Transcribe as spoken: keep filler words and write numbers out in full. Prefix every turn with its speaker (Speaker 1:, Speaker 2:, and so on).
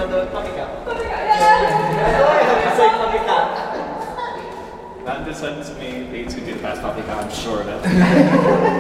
Speaker 1: the, the paprika.
Speaker 2: Paprika, yeah.
Speaker 1: It's like paprika.
Speaker 3: That descends to me, Bates could do the best paprika, I'm sure of it.